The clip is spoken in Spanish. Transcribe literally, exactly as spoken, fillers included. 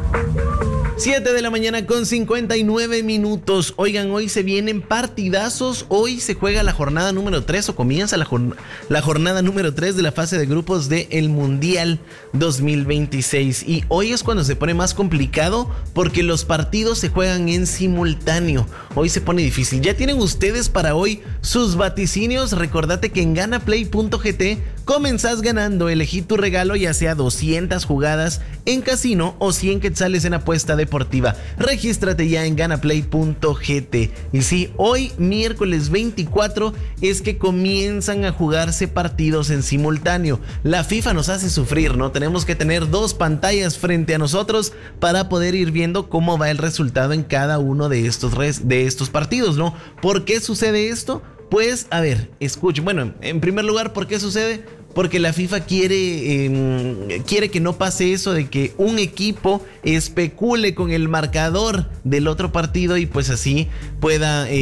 siete de la mañana con cincuenta y nueve minutos. Oigan, hoy se vienen partidazos. Hoy se juega la jornada número tres o comienza la, jorn- la jornada número tres de la fase de grupos del Mundial dos mil veintiséis. Y hoy es cuando se pone más complicado porque los partidos se juegan en simultáneo. Hoy se pone difícil. ¿Ya tienen ustedes para hoy sus vaticinios? Recordate que en ganaplay punto gt comenzás ganando. Elegí tu regalo, ya sea doscientas jugadas en casino o cien quetzales en apuesta deportiva. Regístrate ya en ganaplay punto gt. Y sí, hoy miércoles veinticuatro es que comienzan a jugarse partidos en simultáneo. La FIFA nos hace sufrir, ¿no? Tenemos que tener dos pantallas frente a nosotros para poder ir viendo cómo va el resultado en cada uno de estos, res- de estos partidos, ¿no? ¿Por qué sucede esto? Pues, a ver, escuchen. Bueno, en primer lugar, ¿por qué sucede? Porque la FIFA quiere, eh, quiere que no pase eso de que un equipo especule con el marcador del otro partido y pues así pueda... Eh,